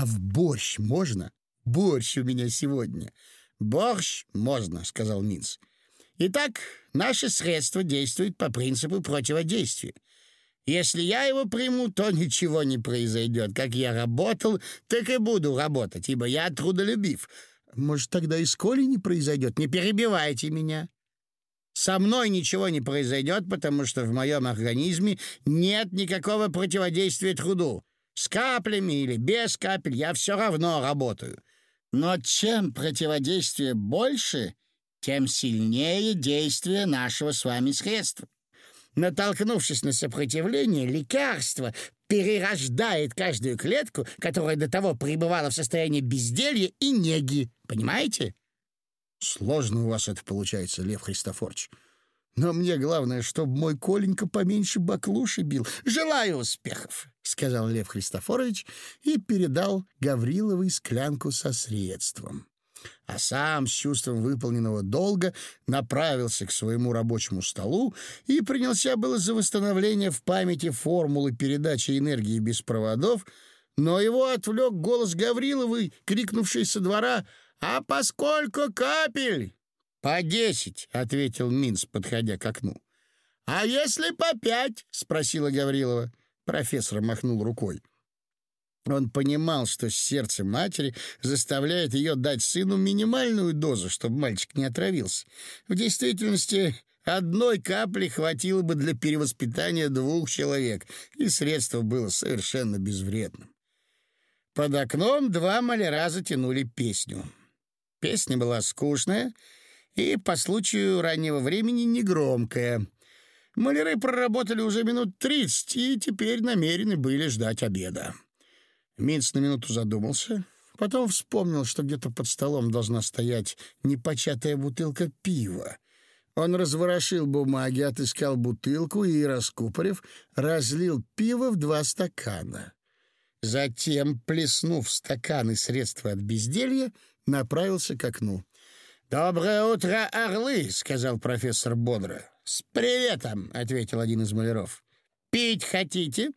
в борщ можно? Борщ у меня сегодня». «Борщ можно», — сказал Минц. «Итак, наше средство действует по принципу противодействия. Если я его приму, то ничего не произойдет. Как я работал, так и буду работать, ибо я трудолюбив. Может, тогда и с Колей не произойдет? Не перебивайте меня. Со мной ничего не произойдет, потому что в моем организме нет никакого противодействия труду. С каплями или без капель я все равно работаю. Но чем противодействие больше, тем сильнее действие нашего с вами средства. Натолкнувшись на сопротивление, лекарство перерождает каждую клетку, которая до того пребывала в состоянии безделья и неги. Понимаете?» «Сложно у вас это получается, Лев Христофорович. Но мне главное, чтобы мой Коленька поменьше баклуши бил. Желаю успехов», — сказал Лев Христофорович и передал Гавриловой склянку со средством. А сам с чувством выполненного долга направился к своему рабочему столу и принялся было за восстановление в памяти формулы передачи энергии без проводов, но его отвлек голос Гавриловой, крикнувшей со двора: «А поскольку капель?» «По 10», — ответил Минц, подходя к окну. «А если по 5?» — спросила Гаврилова. Профессор махнул рукой. Он понимал, что сердце матери заставляет ее дать сыну минимальную дозу, чтобы мальчик не отравился. В действительности, одной капли хватило бы для перевоспитания 2 человек, и средство было совершенно безвредным. Под окном 2 маляра затянули песню. Песня была скучная и по случаю раннего времени негромкая. Маляры проработали уже минут 30 и теперь намерены были ждать обеда. Минц на минуту задумался, потом вспомнил, что где-то под столом должна стоять непочатая бутылка пива. Он разворошил бумаги, отыскал бутылку и, раскупорив, разлил пиво в 2 стакана. Затем, плеснув в стаканы средства от безделья, направился к окну. «Доброе утро, орлы!» — сказал профессор бодро. «С приветом!» — ответил один из маляров. «Пить хотите?»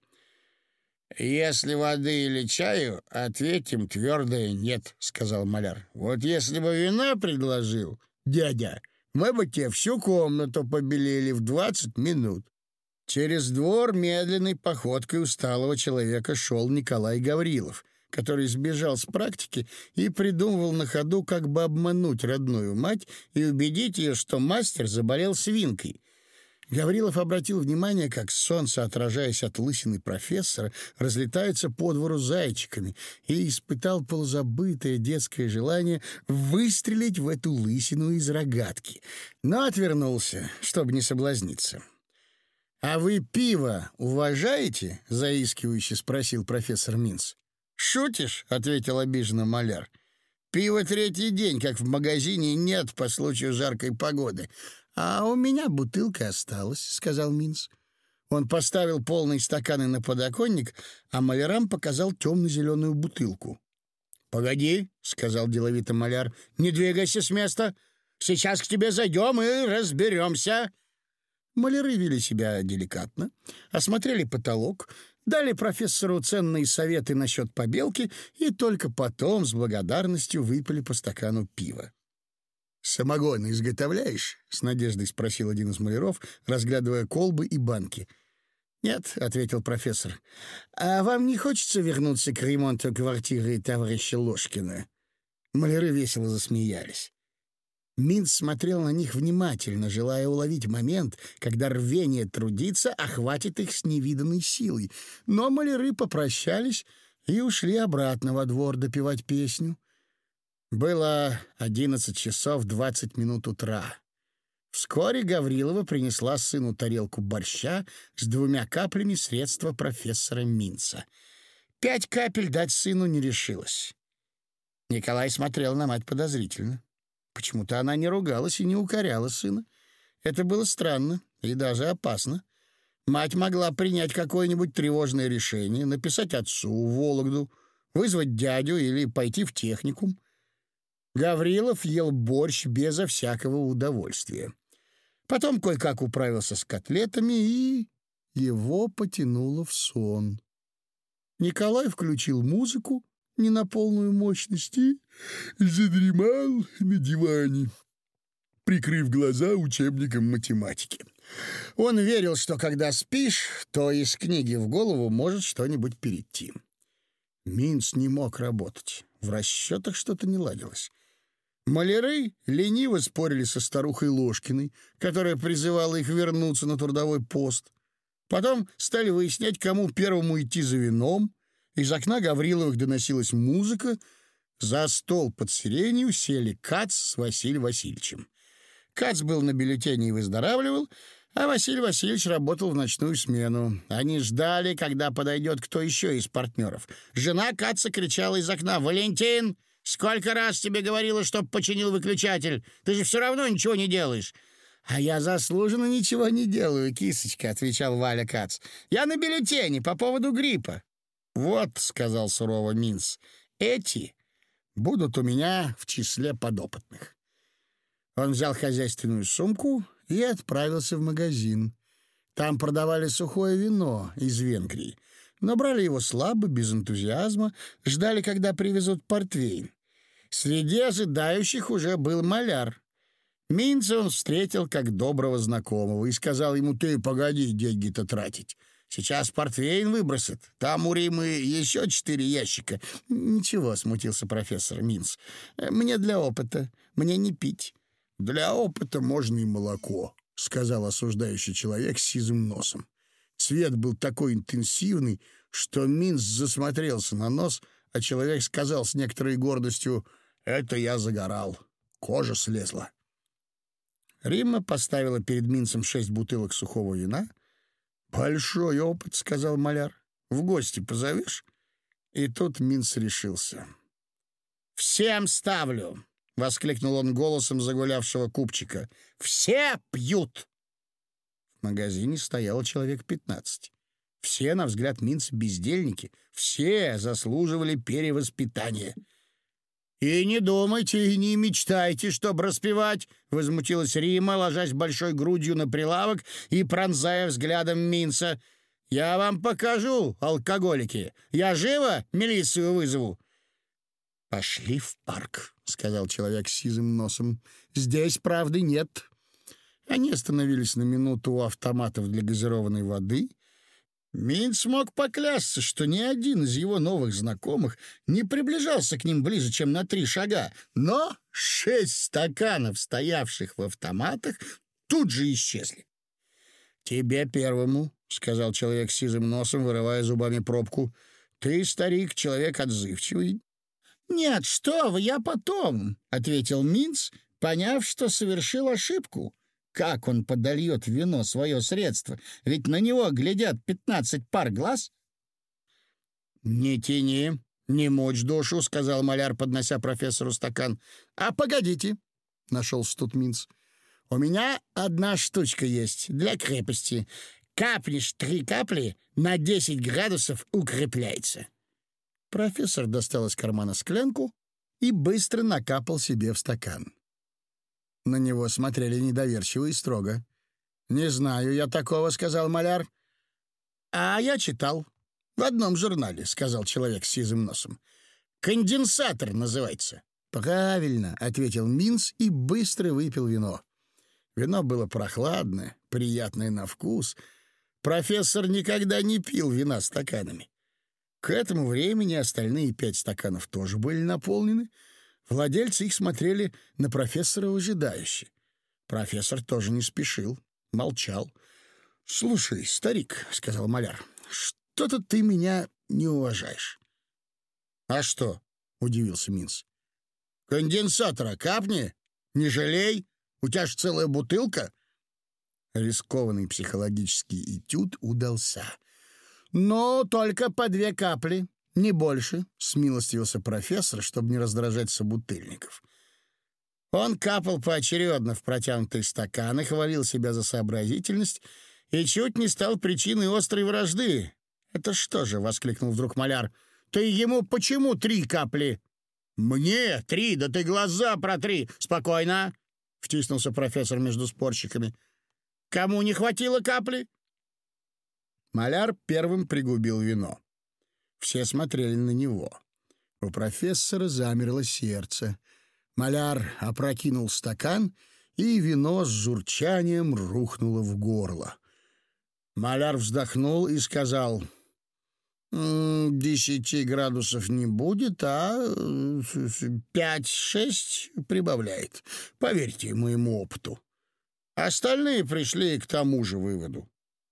«Если воды или чаю, ответим твердое «нет», — сказал маляр. «Вот если бы вина предложил, дядя, мы бы тебе всю комнату побелели в 20 минут». Через двор медленной походкой усталого человека шел Николай Гаврилов, который сбежал с практики и придумывал на ходу, как бы обмануть родную мать и убедить ее, что мастер заболел свинкой. Гаврилов обратил внимание, как солнце, отражаясь от лысины профессора, разлетается по двору зайчиками, и испытал полузабытое детское желание выстрелить в эту лысину из рогатки, но отвернулся, чтобы не соблазниться. «А вы пиво уважаете?» — заискивающе спросил профессор Минц. «Шутишь?» — ответил обиженно маляр. «Пива 3-й день, как в магазине, нет по случаю жаркой погоды. А у меня бутылка осталась», — сказал Минц. Он поставил полные стаканы на подоконник, а малярам показал темно-зеленую бутылку. «Погоди», — сказал деловито маляр, — «не двигайся с места. Сейчас к тебе зайдем и разберемся». Маляры вели себя деликатно, осмотрели потолок, дали профессору ценные советы насчет побелки и только потом с благодарностью выпили по стакану пива. «Самогон изготовляешь?» — с надеждой спросил один из маляров, разглядывая колбы и банки. «Нет», — ответил профессор. «А вам не хочется вернуться к ремонту квартиры товарища Ложкина?» Маляры весело засмеялись. Минц смотрел на них внимательно, желая уловить момент, когда рвение трудиться охватит их с невиданной силой. Но маляры попрощались и ушли обратно во двор допевать песню. Было 11 часов 20 минут утра. Вскоре Гаврилова принесла сыну тарелку борща с 2 каплями средства профессора Минца. 5 капель дать сыну не решилась. Николай смотрел на мать подозрительно. Почему-то она не ругалась и не укоряла сына. Это было странно и даже опасно. Мать могла принять какое-нибудь тревожное решение, написать отцу в Вологду, вызвать дядю или пойти в техникум. Гаврилов ел борщ безо всякого удовольствия. Потом кое-как управился с котлетами, и его потянуло в сон. Николай включил музыку не на полную мощность и задремал на диване, прикрыв глаза учебником математики. Он верил, что когда спишь, то из книги в голову может что-нибудь перейти. Минц не мог работать. В расчетах что-то не ладилось. Маляры лениво спорили со старухой Ложкиной, которая призывала их вернуться на трудовой пост. Потом стали выяснять, кому первому идти за вином. Из окна Гавриловых доносилась музыка. За стол под сиренью сели Кац с Василием Васильевичем. Кац был на бюллетене и выздоравливал, а Василий Васильевич работал в ночную смену. Они ждали, когда подойдет кто еще из партнеров. Жена Каца кричала из окна: «Валентин, сколько раз тебе говорила, чтоб починил выключатель? Ты же все равно ничего не делаешь». «А я заслуженно ничего не делаю, кисочка», — отвечал Валя Кац. «Я на бюллетене по поводу гриппа». «Вот», — сказал сурово Минц, — «эти будут у меня в числе подопытных». Он взял хозяйственную сумку и отправился в магазин. Там продавали сухое вино из Венгрии, но брали его слабо, без энтузиазма, ждали, когда привезут портвейн. Среди ожидающих уже был маляр. Минца он встретил как доброго знакомого и сказал ему: «Ты погоди деньги-то тратить. Сейчас портвейн выбросят. Там у Римы еще 4 ящика». «Ничего», — смутился профессор Минц. «Мне для опыта. Мне не пить». «Для опыта можно и молоко», — сказал осуждающий человек с сизым носом. Цвет был такой интенсивный, что Минц засмотрелся на нос, а человек сказал с некоторой гордостью: «Это я загорал. Кожа слезла». Римма поставила перед Минцем 6 бутылок сухого вина. «Большой опыт», — сказал маляр. «В гости позовешь?» И тут Минц решился. «Всем ставлю!» — воскликнул он голосом загулявшего купчика. «Все пьют!» В магазине стояло человек 15. Все, на взгляд Минца, бездельники. Все заслуживали перевоспитания. «И не думайте, и не мечтайте, чтобы распевать!» — возмутилась Римма, ложась большой грудью на прилавок и пронзая взглядом Минца. «Я вам покажу, алкоголики! Я живо милицию вызову!» «Пошли в парк», — сказал человек с сизым носом. «Здесь правды нет». Они остановились на минуту у автоматов для газированной воды. Минц мог поклясться, что ни один из его новых знакомых не приближался к ним ближе, чем на 3 шага. Но 6 стаканов, стоявших в автоматах, тут же исчезли. «Тебе первому», — сказал человек с сизым носом, вырывая зубами пробку. «Ты, старик, человек отзывчивый». «Нет, что вы, я потом», — ответил Минц, поняв, что совершил ошибку. Как он подольет в вино свое средство? Ведь на него глядят 15 пар глаз. «Не тяни, не мочь душу», — сказал маляр, поднося профессору стакан. «А погодите», — нашелся тут Минц. «У меня одна штучка есть для крепости. Капнешь 3 капли, на 10 градусов укрепляется». Профессор достал из кармана склянку и быстро накапал себе в стакан. На него смотрели недоверчиво и строго. «Не знаю я такого», — сказал маляр. «А я читал. В одном журнале», — сказал человек с сизым носом. «Конденсатор называется». «Правильно», — ответил Минц и быстро выпил вино. Вино было прохладное, приятное на вкус. Профессор никогда не пил вина стаканами. К этому времени остальные 5 стаканов тоже были наполнены. Владельцы их смотрели на профессора выжидающе. Профессор тоже не спешил, молчал. «Слушай, старик», — сказал маляр, — «что-то ты меня не уважаешь». «А что?» — удивился Минц. «Конденсатора капни? Не жалей? У тебя ж целая бутылка». Рискованный психологический этюд удался. «Но только по 2 капли. Не больше», — смилостивился профессор, чтобы не раздражать собутыльников. Он капал поочередно в протянутые стаканы, хвалил себя за сообразительность и чуть не стал причиной острой вражды. «Это что же?» — воскликнул вдруг маляр. «Ты ему почему 3 капли?» «Мне 3? Да ты глаза протри!» «Спокойно!» — втиснулся профессор между спорщиками. «Кому не хватило капли?» Маляр первым пригубил вино. Все смотрели на него. У профессора замерло сердце. Маляр опрокинул стакан, и вино с журчанием рухнуло в горло. Маляр вздохнул и сказал: 10 градусов не будет, а 5-6 прибавляет. Поверьте моему опыту. Остальные пришли к тому же выводу.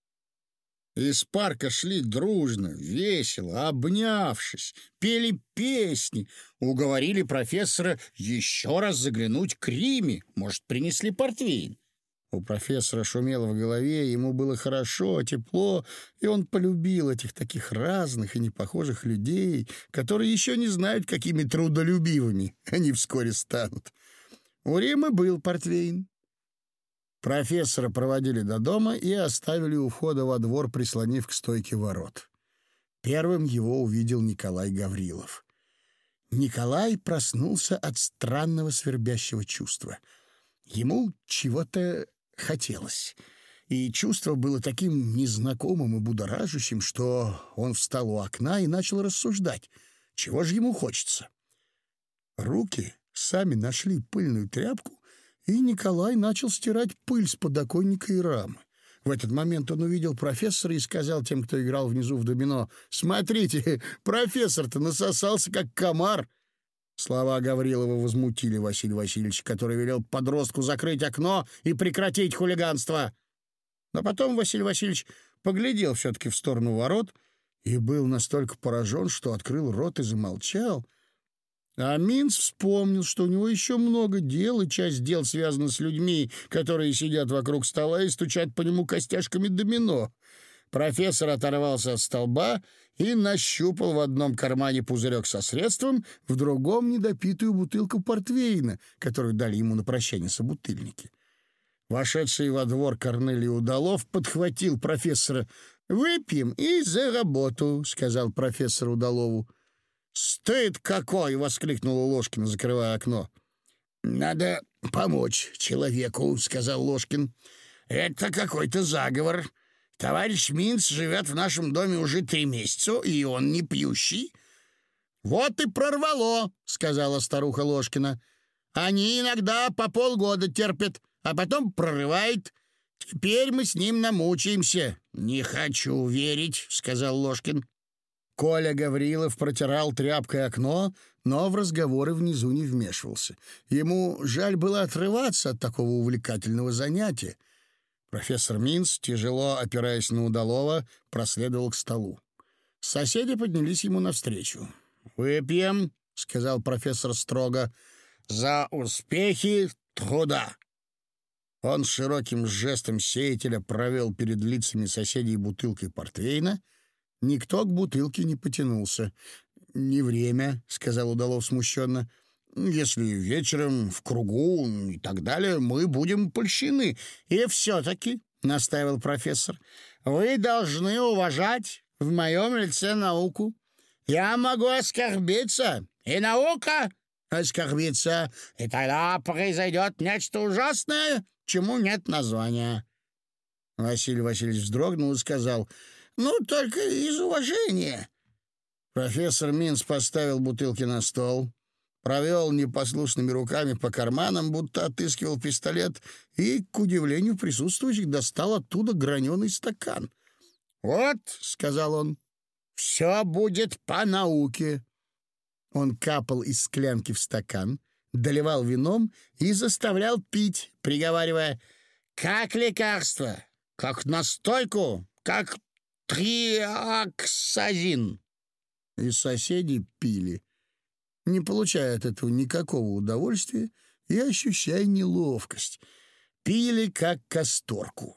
Из парка шли дружно, весело, обнявшись, пели песни, уговорили профессора еще раз заглянуть к Риме, может, принесли портвейн. У профессора шумело в голове, ему было хорошо, тепло, и он полюбил этих таких разных и непохожих людей, которые еще не знают, какими трудолюбивыми они вскоре станут. У Рима был портвейн. Профессора проводили до дома и оставили у входа во двор, прислонив к стойке ворот. Первым его увидел Николай Гаврилов. Николай проснулся от странного свербящего чувства. Ему чего-то хотелось, и чувство было таким незнакомым и будоражащим, что он встал у окна и начал рассуждать, чего же ему хочется. Руки сами нашли пыльную тряпку, и Николай начал стирать пыль с подоконника и рамы. В этот момент он увидел профессора и сказал тем, кто играл внизу в домино: «Смотрите, профессор-то насосался, как комар». Слова Гаврилова возмутили Василия Васильевича, который велел подростку закрыть окно и прекратить хулиганство. Но потом Василий Васильевич поглядел все-таки в сторону ворот и был настолько поражен, что открыл рот и замолчал. А Минц вспомнил, что у него еще много дел, и часть дел связана с людьми, которые сидят вокруг стола и стучат по нему костяшками домино. Профессор оторвался от столба и нащупал в одном кармане пузырек со средством, в другом — недопитую бутылку портвейна, которую дали ему на прощание собутыльники. Вошедший во двор Корнелий Удалов подхватил профессора. «Выпьем и за работу», — сказал профессор Удалову. «Стыд какой!» — воскликнула Ложкин, закрывая окно. «Надо помочь человеку», — сказал Ложкин. «Это какой-то заговор. Товарищ Минц живет в нашем доме уже 3 месяца, и он не пьющий». «Вот и прорвало», — сказала старуха Ложкина. «Они иногда по полгода терпят, а потом прорывает. Теперь мы с ним намучаемся». «Не хочу верить», — сказал Ложкин. Коля Гаврилов протирал тряпкой окно, но в разговоры внизу не вмешивался. Ему жаль было отрываться от такого увлекательного занятия. Профессор Минц, тяжело опираясь на Удалова, проследовал к столу. Соседи поднялись ему навстречу. «Выпьем», — сказал профессор строго, — «за успехи труда». Он широким жестом сеятеля провел перед лицами соседей бутылкой портвейна. Никто к бутылке не потянулся. «Не время», — сказал Удалов смущенно. «Если вечером в кругу и так далее, мы будем польщены». «И все-таки», — настаивал профессор, — «вы должны уважать в моем лице науку. Я могу оскорбиться, и наука оскорбится, и тогда произойдет нечто ужасное, чему нет названия». Василий Васильевич вздрогнул и сказал: «Ну, только из уважения». Профессор Минц поставил бутылки на стол, провел непослушными руками по карманам, будто отыскивал пистолет, и, к удивлению присутствующих, достал оттуда граненый стакан. «Вот», — сказал он, — «все будет по науке». Он капал из склянки в стакан, доливал вином и заставлял пить, приговаривая: «Как лекарство, как настойку, как триоксазин». И соседи пили, не получая от этого никакого удовольствия и ощущая неловкость. Пили, как касторку.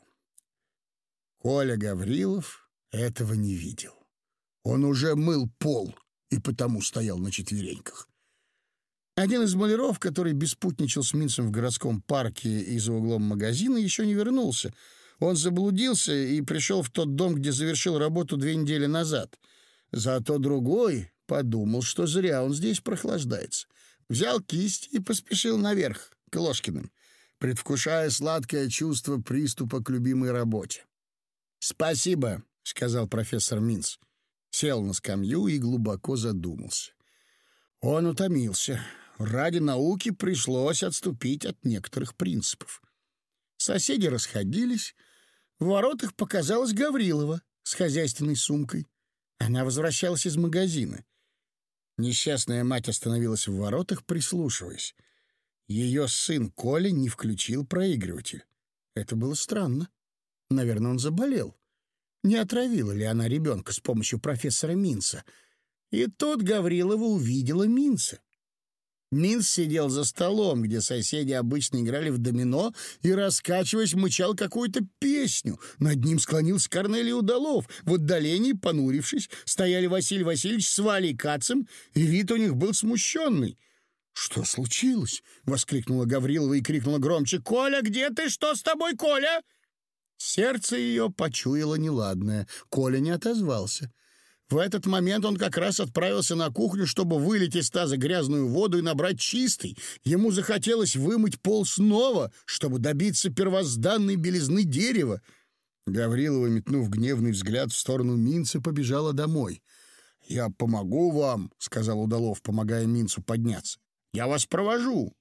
Коля Гаврилов этого не видел. Он уже мыл пол и потому стоял на четвереньках. Один из маляров, который беспутничал с Минцем в городском парке и за углом магазина, еще не вернулся. Он заблудился и пришел в тот дом, где завершил работу 2 недели назад. Зато другой подумал, что зря он здесь прохлаждается. Взял кисть и поспешил наверх, к Ложкиным, предвкушая сладкое чувство приступа к любимой работе. «Спасибо», — сказал профессор Минц. Сел на скамью и глубоко задумался. Он утомился. Ради науки пришлось отступить от некоторых принципов. Соседи расходились. В воротах показалась Гаврилова с хозяйственной сумкой. Она возвращалась из магазина. Несчастная мать остановилась в воротах, прислушиваясь. Ее сын Коля не включил проигрыватель. Это было странно. Наверное, он заболел. Не отравила ли она ребенка с помощью профессора Минца? И тут Гаврилова увидела Минца. Минц сидел за столом, где соседи обычно играли в домино, и, раскачиваясь, мычал какую-то песню. Над ним склонился Корнелий Удалов. В отдалении, понурившись, стояли Василий Васильевич с Валей Кацем, и вид у них был смущенный. «Что случилось?» — воскликнула Гаврилова и крикнула громче. «Коля, где ты? Что с тобой, Коля?» Сердце ее почуяло неладное. Коля не отозвался. В этот момент он как раз отправился на кухню, чтобы вылить из таза грязную воду и набрать чистый. Ему захотелось вымыть пол снова, чтобы добиться первозданной белизны дерева. Гаврилова, метнув гневный взгляд в сторону Минца, побежала домой. «Я помогу вам», — сказал Удалов, помогая Минцу подняться. «Я вас провожу».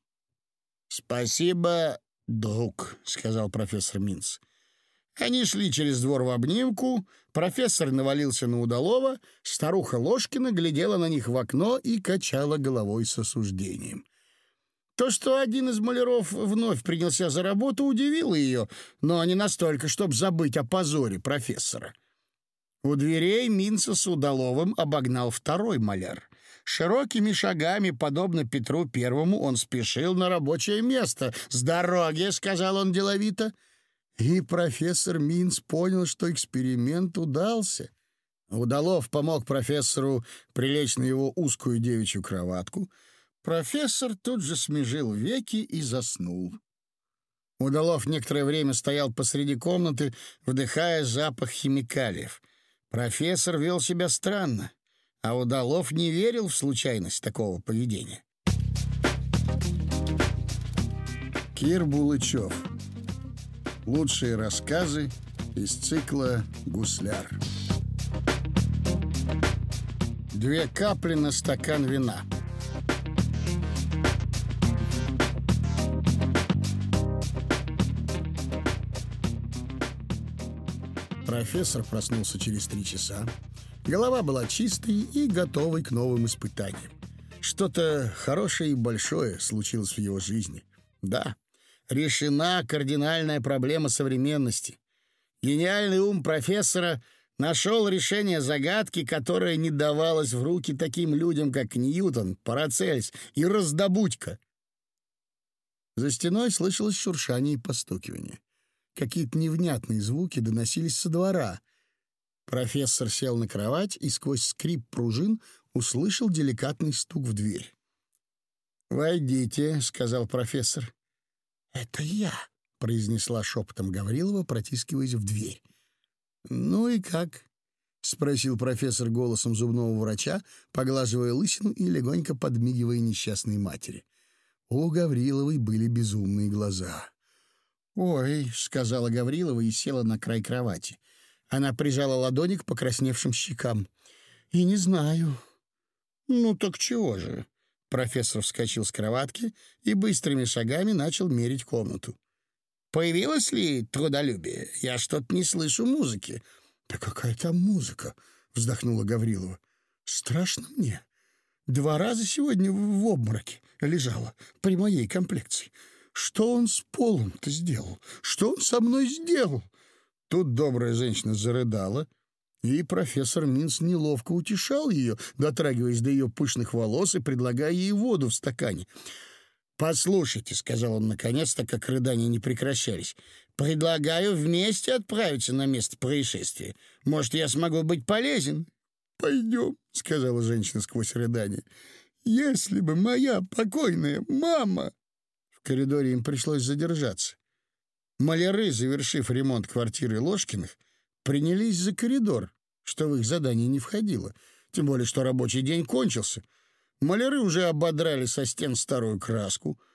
«Спасибо, друг», — сказал профессор Минц. Они шли через двор в обнимку, профессор навалился на Удалова, старуха Ложкина глядела на них в окно и качала головой с осуждением. То, что один из маляров вновь принялся за работу, удивило ее, но не настолько, чтобы забыть о позоре профессора. У дверей Минца с Удаловым обогнал второй маляр. Широкими шагами, подобно Петру Первому, он спешил на рабочее место. «С дороги», — сказал он деловито. И профессор Минц понял, что эксперимент удался. Удалов помог профессору прилечь на его узкую девичью кроватку. Профессор тут же смежил веки и заснул. Удалов некоторое время стоял посреди комнаты, вдыхая запах химикалиев. Профессор вел себя странно, а Удалов не верил в случайность такого поведения. Кир Булычев. Лучшие рассказы из цикла «Гусляр». 2 капли на стакан вина. Профессор проснулся через 3 часа. Голова была чистой и готовой к новым испытаниям. Что-то хорошее и большое случилось в его жизни. Да, решена кардинальная проблема современности. Гениальный ум профессора нашел решение загадки, которая не давалась в руки таким людям, как Ньютон, Парацельс и Раздобудько. За стеной слышалось шуршание и постукивание. Какие-то невнятные звуки доносились со двора. Профессор сел на кровать и сквозь скрип пружин услышал деликатный стук в дверь. «Войдите», — сказал профессор. «Это я», — произнесла шепотом Гаврилова, протискиваясь в дверь. «Ну и как?» — спросил профессор голосом зубного врача, поглаживая лысину и легонько подмигивая несчастной матери. У Гавриловой были безумные глаза. «Ой», — сказала Гаврилова и села на край кровати. Она прижала ладони к покрасневшим щекам. «И не знаю». «Ну так чего же?» Профессор вскочил с кроватки и быстрыми шагами начал мерить комнату. «Появилось ли трудолюбие? Я что-то не слышу музыки». «Да какая там музыка?» — вздохнула Гаврилова. «Страшно мне. 2 раза сегодня в обмороке лежала при моей комплекции. Что он с полом-то сделал? Что он со мной сделал?» Тут добрая женщина зарыдала, и профессор Минц неловко утешал ее, дотрагиваясь до ее пышных волос и предлагая ей воду в стакане. «Послушайте», — сказал он наконец, так как рыдания не прекращались, «предлагаю вместе отправиться на место происшествия. Может, я смогу быть полезен?» «Пойдем», — сказала женщина сквозь рыдания. «Если бы моя покойная мама...» В коридоре им пришлось задержаться. Маляры, завершив ремонт квартиры Ложкиных, принялись за коридор, что в их задание не входило, тем более что рабочий день кончился. Маляры уже ободрали со стен старую краску.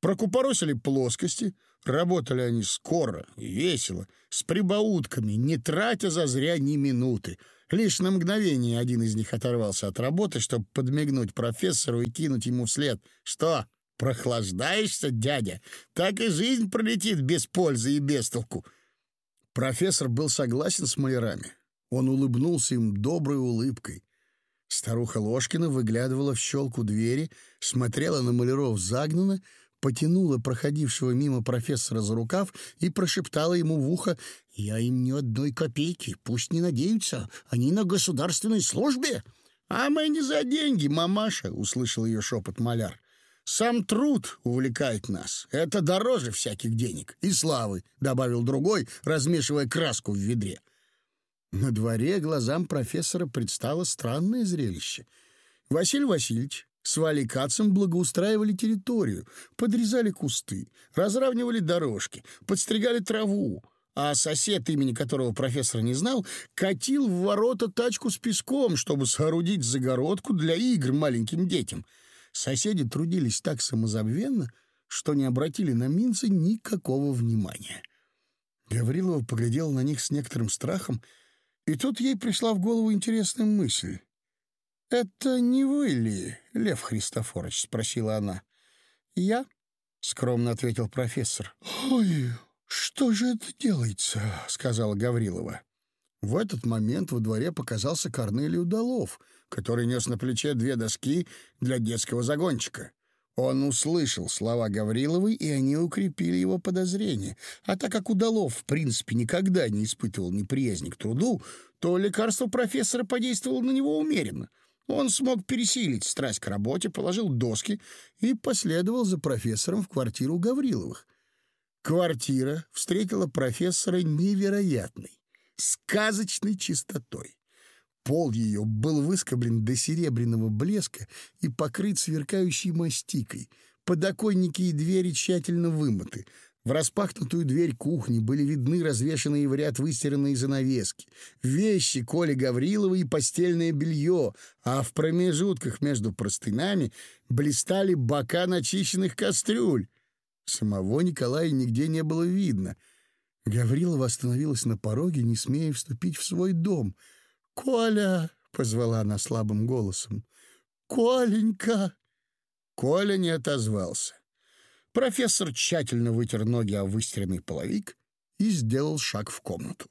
Прокупоросили плоскости, работали они скоро и весело, с прибаутками, не тратя зазря ни минуты. Лишь на мгновение один из них оторвался от работы, чтобы подмигнуть профессору и кинуть ему вслед: «Что, прохлаждаешься, дядя? Так и жизнь пролетит без пользы и без толку». Профессор был согласен с малярами. Он улыбнулся им доброй улыбкой. Старуха Ложкина выглядывала в щелку двери, смотрела на маляров загнанно, потянула проходившего мимо профессора за рукав и прошептала ему в ухо: «Я им ни одной копейки, пусть не надеются, они на государственной службе». «А мы не за деньги, мамаша», — услышал ее шепот маляр. «Сам труд увлекает нас, это дороже всяких денег и славы», — добавил другой, размешивая краску в ведре. На дворе глазам профессора предстало странное зрелище. Василий Васильевич с Валей Кацем благоустраивали территорию, подрезали кусты, разравнивали дорожки, подстригали траву, а сосед, имени которого профессор не знал, катил в ворота тачку с песком, чтобы соорудить загородку для игр маленьким детям. Соседи трудились так самозабвенно, что не обратили на Минца никакого внимания. Гаврилова поглядела на них с некоторым страхом, и тут ей пришла в голову интересная мысль. «Это не вы ли, Лев Христофорович?» — спросила она. «Я?» — скромно ответил профессор. «Ой, что же это делается?» — сказала Гаврилова. В этот момент во дворе показался Корнелий Удалов, который нес на плече 2 доски для детского загончика. Он услышал слова Гавриловой, и они укрепили его подозрения. А так как Удалов, в принципе, никогда не испытывал неприязни к труду, то лекарство профессора подействовало на него умеренно. Он смог пересилить страсть к работе, положил доски и последовал за профессором в квартиру Гавриловых. Квартира встретила профессора невероятной, сказочной чистотой. Пол ее был выскоблен до серебряного блеска и покрыт сверкающей мастикой. Подоконники и двери тщательно вымыты. В распахнутую дверь кухни были видны развешанные в ряд выстиранные занавески, вещи Коли Гаврилова и постельное белье, а в промежутках между простынями блистали бока начищенных кастрюль. Самого Николая нигде не было видно. Гаврилова остановилась на пороге, не смея вступить в свой дом. «Коля!» — позвала она слабым голосом. «Коленька!» Коля не отозвался. Профессор тщательно вытер ноги о выстиранный половик и сделал шаг в комнату.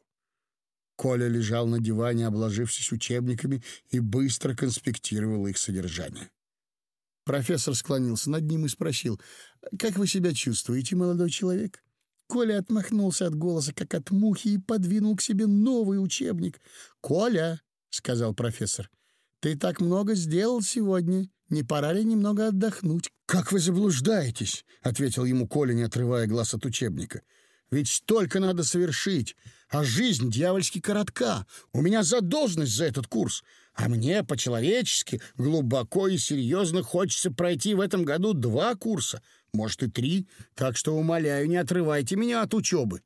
Коля лежал на диване, обложившись учебниками, и быстро конспектировал их содержание. Профессор склонился над ним и спросил: «Как вы себя чувствуете, молодой человек?» Коля отмахнулся от голоса, как от мухи, и подвинул к себе новый учебник. «Коля», — сказал профессор, — «ты так много сделал сегодня. Не пора ли немного отдохнуть?» «Как вы заблуждаетесь», — ответил ему Коля, не отрывая глаз от учебника. «Ведь столько надо совершить, а жизнь дьявольски коротка. У меня задолженность за этот курс, а мне по-человечески глубоко и серьезно хочется пройти в этом году 2 курса, может и 3, так что, умоляю, не отрывайте меня от учебы».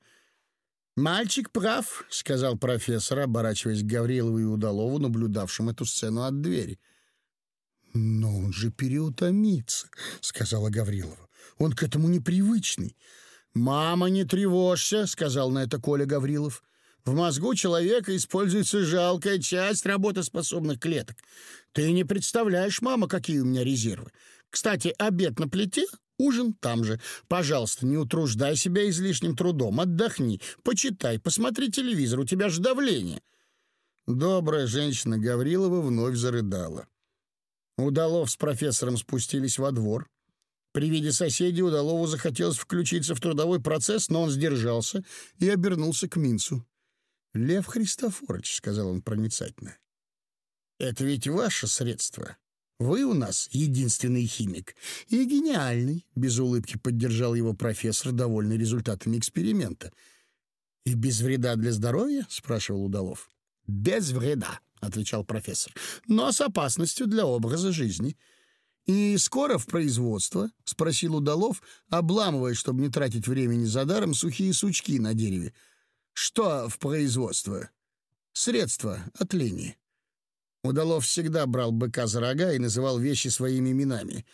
«Мальчик прав», — сказал профессор, оборачиваясь к Гаврилову и Удалову, наблюдавшим эту сцену от двери. «Но он же переутомится», — сказала Гаврилова. «Он к этому непривычный». «Мама, не тревожься», — сказал на это Коля Гаврилов. «В мозгу человека используется жалкая часть работоспособных клеток. Ты не представляешь, мама, какие у меня резервы. Кстати, обед на плите, ужин там же. Пожалуйста, не утруждай себя излишним трудом, отдохни, почитай, посмотри телевизор, у тебя же давление». Добрая женщина Гаврилова вновь зарыдала. Удалов с профессором спустились во двор. При виде соседей Удалову захотелось включиться в трудовой процесс, но он сдержался и обернулся к Минцу. «Лев Христофорович», — сказал он проницательно, — «это ведь ваше средство. Вы у нас единственный химик. И гениальный», — без улыбки поддержал его профессор, довольный результатами эксперимента. «И без вреда для здоровья?» — спрашивал Удалов. «Без вреда», — отвечал профессор, — «но с опасностью для образа жизни». «И скоро в производство?» — спросил Удалов, обламывая, чтобы не тратить времени за даром, сухие сучки на дереве. «Что в производство?» «Средства от лени». Удалов всегда брал быка за рога и называл вещи своими именами.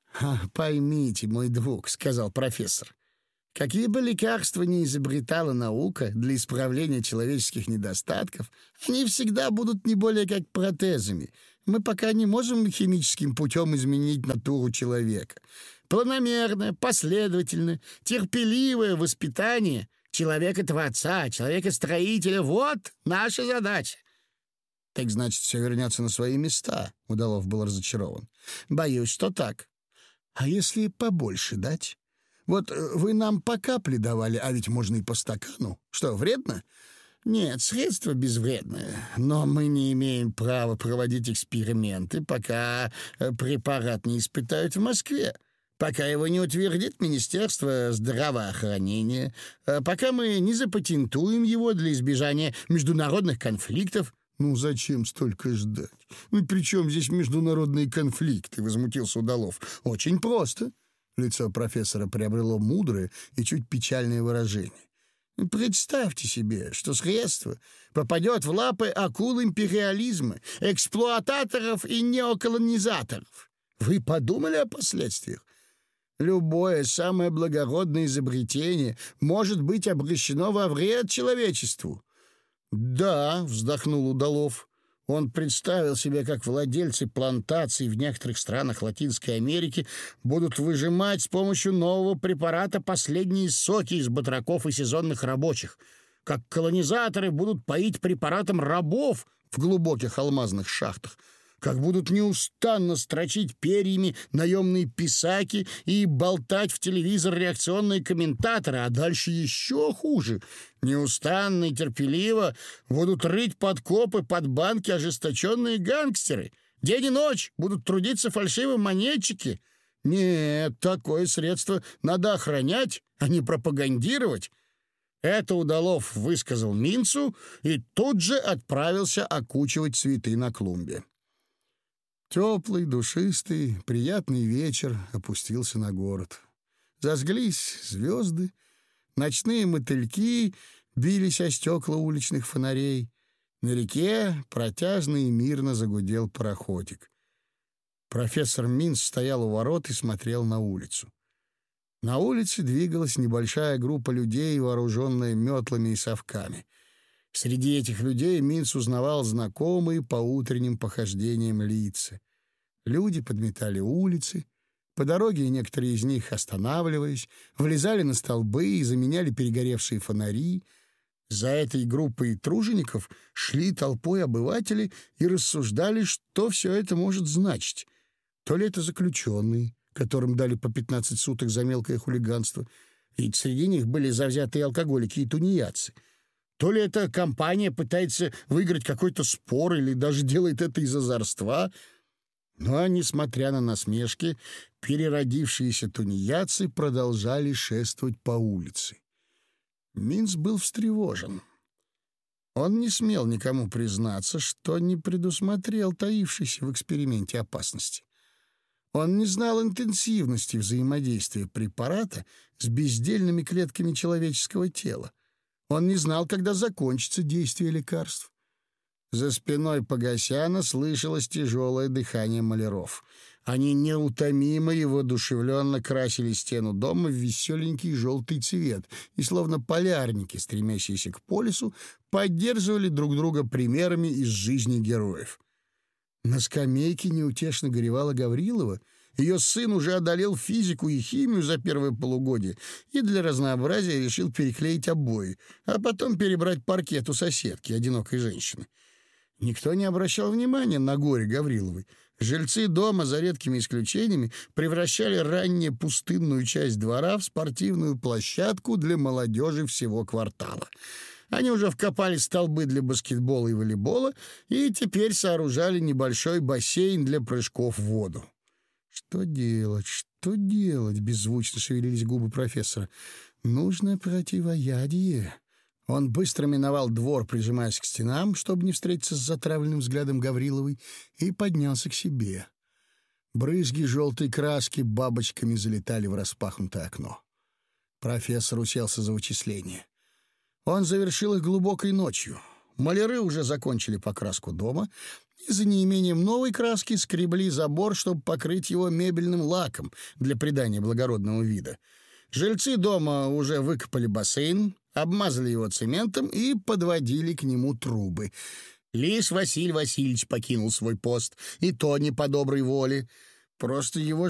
«Поймите, мой друг», — сказал профессор, «какие бы лекарства ни изобретала наука для исправления человеческих недостатков, они всегда будут не более как протезами. Мы пока не можем химическим путем изменить натуру человека. Планомерное, последовательное, терпеливое воспитание человека-творца, человека-строителя — вот наша задача». «Так значит, все вернется на свои места», — Удалов был разочарован. «Боюсь, что так. А если побольше дать? Вот вы нам по капле давали, а ведь можно и по стакану. Что, вредно?» «Нет, средство безвредное, но мы не имеем права проводить эксперименты, пока препарат не испытают в Москве, пока его не утвердит Министерство здравоохранения, пока мы не запатентуем его для избежания международных конфликтов». «Ну, зачем столько ждать? Ну, при чем здесь международные конфликты?» — возмутился Удалов. «Очень просто». Лицо профессора приобрело мудрое и чуть печальное выражение. «Представьте себе, что средство попадет в лапы акул империализма, эксплуататоров и неоколонизаторов. Вы подумали о последствиях? Любое самое благородное изобретение может быть обращено во вред человечеству». «Да», — вздохнул Удалов. Он представил себе, как владельцы плантаций в некоторых странах Латинской Америки будут выжимать с помощью нового препарата последние соки из батраков и сезонных рабочих, как колонизаторы будут поить препаратом рабов в глубоких алмазных шахтах, как будут неустанно строчить перьями наемные писаки и болтать в телевизор реакционные комментаторы, а дальше еще хуже. Неустанно и терпеливо будут рыть подкопы под банки ожесточенные гангстеры. День и ночь будут трудиться фальшивые монетчики. Нет, такое средство надо охранять, а не пропагандировать. Это Удалов высказал Минцу и тут же отправился окучивать цветы на клумбе. Теплый, душистый, приятный вечер опустился на город. Зажглись звезды, ночные мотыльки бились о стекла уличных фонарей. На реке протяжно и мирно загудел пароходик. Профессор Минц стоял у ворот и смотрел на улицу. На улице двигалась небольшая группа людей, вооруженная метлами и совками. Среди этих людей Минц узнавал знакомые по утренним похождениям лица. Люди подметали улицы. По дороге некоторые из них, останавливаясь, влезали на столбы и заменяли перегоревшие фонари. За этой группой тружеников шли толпой обыватели и рассуждали, что все это может значить. То ли это заключенные, которым дали по 15 суток за мелкое хулиганство, ведь среди них были завзятые алкоголики и тунеядцы. То ли эта компания пытается выиграть какой-то спор или даже делает это из озорства. Но, несмотря на насмешки, переродившиеся тунеядцы продолжали шествовать по улице. Минц был встревожен. Он не смел никому признаться, что не предусмотрел таившейся в эксперименте опасности. Он не знал интенсивности взаимодействия препарата с бездельными клетками человеческого тела. Он не знал, когда закончится действие лекарств. За спиной Погосяна слышалось тяжелое дыхание маляров. Они неутомимо и воодушевленно красили стену дома в веселенький желтый цвет, и, словно полярники, стремящиеся к полюсу, поддерживали друг друга примерами из жизни героев. На скамейке неутешно горевала Гаврилова. Ее сын уже одолел физику и химию за первое полугодие и для разнообразия решил переклеить обои, а потом перебрать паркет у соседки, одинокой женщины. Никто не обращал внимания на горе Гавриловой. Жильцы дома, за редкими исключениями, превращали ранее пустынную часть двора в спортивную площадку для молодежи всего квартала. Они уже вкопали столбы для баскетбола и волейбола и теперь сооружали небольшой бассейн для прыжков в воду. «Что делать? Что делать?» — беззвучно шевелились губы профессора. «Нужно противоядие». Он быстро миновал двор, прижимаясь к стенам, чтобы не встретиться с затравленным взглядом Гавриловой, и поднялся к себе. Брызги желтой краски бабочками залетали в распахнутое окно. Профессор уселся за вычисление. Он завершил их глубокой ночью. Маляры уже закончили покраску дома, и за неимением новой краски скребли забор, чтобы покрыть его мебельным лаком для придания благородного вида. Жильцы дома уже выкопали бассейн, обмазали его цементом и подводили к нему трубы. Лишь Василий Васильевич покинул свой пост, и то не по доброй воле. Просто его